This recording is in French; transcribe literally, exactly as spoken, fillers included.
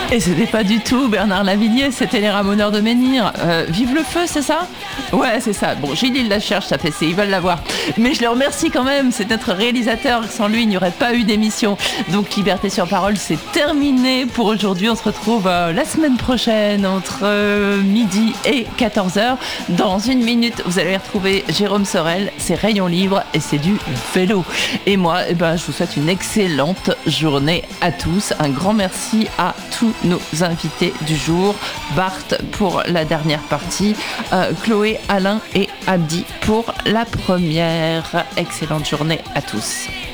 Et c'était pas du tout Bernard Lavilliers, c'était les Ramoneurs de Menhir. Euh, vive le feu, c'est ça ? Ouais, c'est ça. Bon, Gilles, il la cherche, ça fait c'est, ils veulent la voir. Mais je le remercie quand même, c'est notre réalisateur. Sans lui, il n'y aurait pas eu d'émission. Donc, Liberté sur Parole, c'est terminé pour aujourd'hui. On se retrouve euh, la semaine prochaine entre euh, midi et quatorze heures. Dans une minute, vous allez retrouver Jérôme Sorel, c'est Rayon Libre et c'est du vélo. Et moi, eh ben, je vous souhaite une excellente journée à tous. Un grand merci à tous nos invités du jour. Bart pour la dernière partie, euh, Chloé, Alain et Abdi pour la première. Excellente journée à tous.